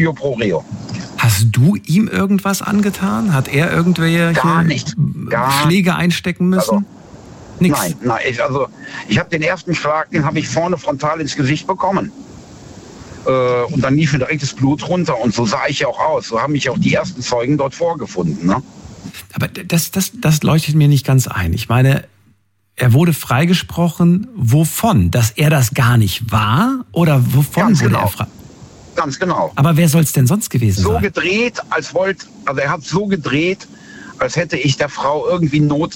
pro Reo. Hast du ihm irgendwas angetan? Hat er irgendwelche Schläge einstecken müssen? Also, nix. Nein. Ich habe den ersten Schlag, den habe ich vorne frontal ins Gesicht bekommen. Und dann lief mir direkt das Blut runter und so sah ich auch aus. So haben mich auch die ersten Zeugen dort vorgefunden. Ne? Aber das leuchtet mir nicht ganz ein. Ich meine, er wurde freigesprochen, wovon? Dass er das gar nicht war? Oder wovon Ganz wurde genau. er frei? Ganz genau. Aber wer soll es denn sonst gewesen sein? Er hat so gedreht, als hätte ich der Frau irgendwie Not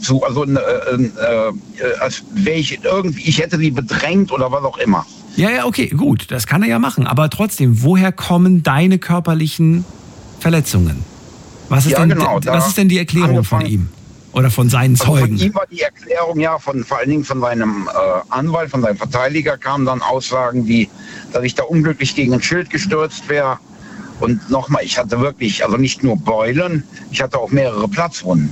als wäre ich hätte sie bedrängt oder was auch immer. Ja, okay, gut, das kann er ja machen. Aber trotzdem, woher kommen deine körperlichen Verletzungen? Was ist denn die Erklärung von ihm? Oder von seinen Zeugen? Von ihm war die Erklärung, vor allen Dingen von seinem Anwalt, von seinem Verteidiger, kamen dann Aussagen wie, dass ich da unglücklich gegen ein Schild gestürzt wäre. Und nochmal, ich hatte wirklich, also nicht nur Beulen, ich hatte auch mehrere Platzwunden.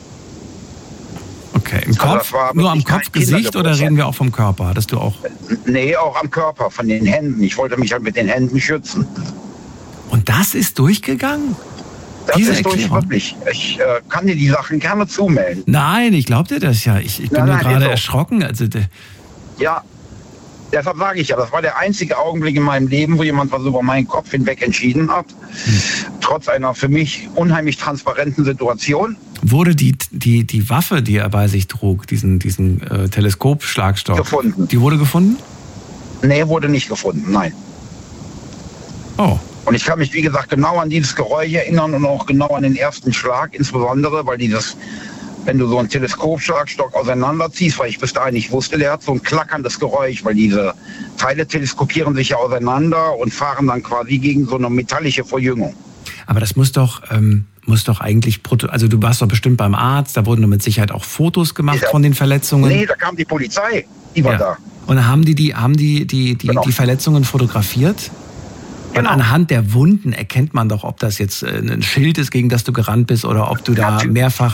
Okay, im Kopf? Nur am Kopf, Gesicht oder reden wir auch vom Körper? Hattest du auch? Nee, auch am Körper, von den Händen. Ich wollte mich halt mit den Händen schützen. Und das ist durchgegangen? Das ist wirklich. Ich kann dir die Sachen gerne zumelden. Nein, ich glaube dir das ja. Ich bin nur gerade erschrocken. Also, ja, deshalb sage ich ja, das war der einzige Augenblick in meinem Leben, wo jemand was über meinen Kopf hinweg entschieden hat. Trotz einer für mich unheimlich transparenten Situation. Wurde die Waffe, die er bei sich trug, diesen Teleskopschlagstock, gefunden? Die wurde gefunden? Nee, wurde nicht gefunden, nein. Oh. Und ich kann mich, wie gesagt, genau an dieses Geräusch erinnern und auch genau an den ersten Schlag, insbesondere, weil wenn du so einen Teleskopschlagstock auseinanderziehst, weil ich bis dahin nicht wusste, der hat so ein klackerndes Geräusch, weil diese Teile teleskopieren sich ja auseinander und fahren dann quasi gegen so eine metallische Verjüngung. Aber das muss doch eigentlich, also du warst doch bestimmt beim Arzt, da wurden mit Sicherheit auch Fotos gemacht von den Verletzungen. Nee, da kam die Polizei, die war da. Und dann haben die Verletzungen fotografiert? Und anhand der Wunden erkennt man doch, ob das jetzt ein Schild ist, gegen das du gerannt bist, oder ob du da mehrfach...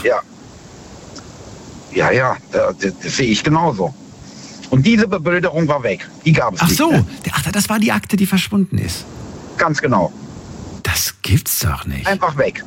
Ja, das sehe ich genauso. Und diese Bebilderung war weg. Die gab es nicht. Ach so, das war die Akte, die verschwunden ist. Ganz genau. Das gibt's doch nicht. Einfach weg.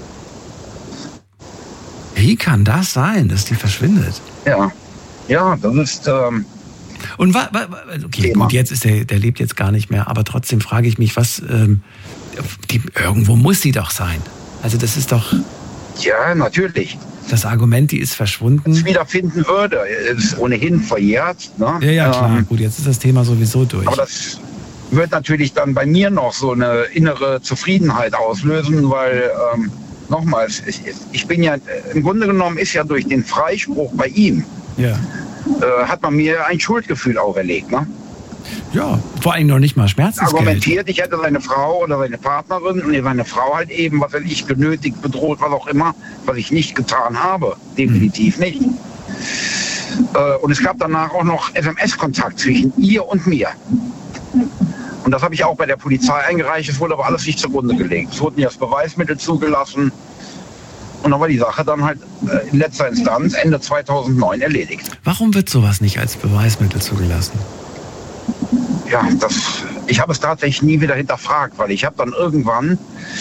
Wie kann das sein, dass die verschwindet? Ja, das ist... Und okay, Thema. Gut, jetzt ist der lebt jetzt gar nicht mehr, aber trotzdem frage ich mich, irgendwo muss sie doch sein. Also das ist doch... Ja, natürlich. Das Argument, die ist verschwunden. Wenn es wiederfinden würde, ist ohnehin verjährt. Ne? Ja, klar. Gut, jetzt ist das Thema sowieso durch. Aber das wird natürlich dann bei mir noch so eine innere Zufriedenheit auslösen, weil, nochmals, ich bin ja, im Grunde genommen ist ja durch den Freispruch bei ihm, hat man mir ein Schuldgefühl auferlegt. Ne? Ja, vor allem noch nicht mal Schmerzensgeld. Argumentiert, ich hätte seine Frau oder seine Partnerin und seine Frau halt eben, was weiß ich, genötigt, bedroht, was auch immer, was ich nicht getan habe. Definitiv nicht. Und es gab danach auch noch SMS-Kontakt zwischen ihr und mir. Und das habe ich auch bei der Polizei eingereicht, es wurde aber alles nicht zugrunde gelegt. Es wurden ja als Beweismittel zugelassen. Und dann war die Sache dann halt in letzter Instanz Ende 2009 erledigt. Warum wird sowas nicht als Beweismittel zugelassen? Ja, ich habe es tatsächlich nie wieder hinterfragt, weil ich habe dann irgendwann,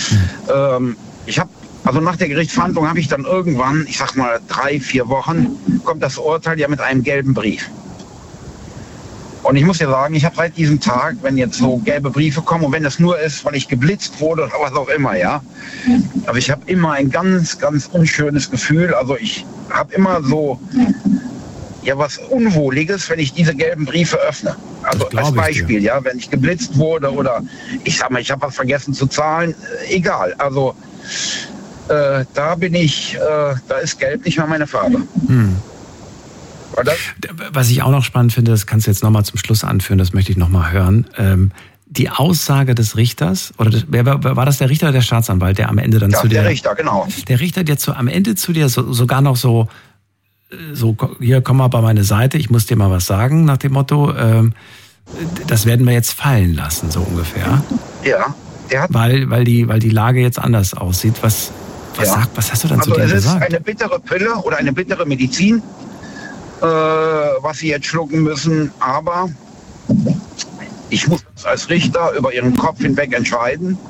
nach der Gerichtsverhandlung habe ich dann irgendwann, ich sag mal 3-4 Wochen, kommt das Urteil ja mit einem gelben Brief. Und ich muss dir sagen, ich habe seit diesem Tag, wenn jetzt so gelbe Briefe kommen und wenn das nur ist, weil ich geblitzt wurde oder was auch immer, ja. Aber ich habe immer ein ganz, ganz unschönes Gefühl. Also ich habe immer so, was Unwohliges, wenn ich diese gelben Briefe öffne. Also als Beispiel, wenn ich geblitzt wurde oder ich sag mal, ich habe was vergessen zu zahlen, egal. Also da ist Gelb nicht mehr meine Farbe. Was ich auch noch spannend finde, das kannst du jetzt nochmal zum Schluss anführen, das möchte ich nochmal hören. Die Aussage des Richters, oder war das der Richter oder der Staatsanwalt, der am Ende dann zu dir... Der Richter, genau. Der Richter, der am Ende zu dir sogar noch so, hier, komm mal bei meine Seite, ich muss dir mal was sagen, nach dem Motto, das werden wir jetzt fallen lassen, so ungefähr. Ja. Weil die Lage jetzt anders aussieht. Was hast du dann zu dir gesagt? Also es ist eine bittere Pille oder eine bittere Medizin, was sie jetzt schlucken müssen, aber ich muss als Richter über ihren Kopf hinweg entscheiden